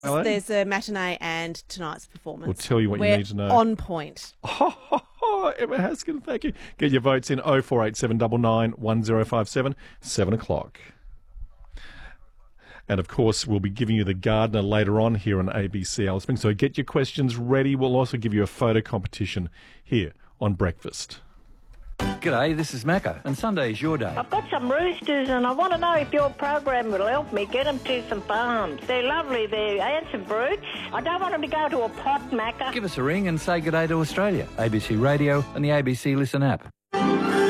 Hello? There's a matinee and tonight's performance. We'll tell you what you We're need to know. on point. Emma Haskin, thank you. Get your votes in 048799 1057, 7 o'clock. And, of course, we'll be giving you the gardener later on here on ABC Alice Springs. So get your questions ready. We'll also give you a photo competition here on Breakfast. G'day, this is Macca, and Sunday's your day. I've got some roosters and I want to know if your program will help me get them to some farms. They're lovely, they're handsome brutes. I don't want them to go to a pot, Macca. Give us a ring and say g'day to Australia, ABC Radio and the ABC Listen app.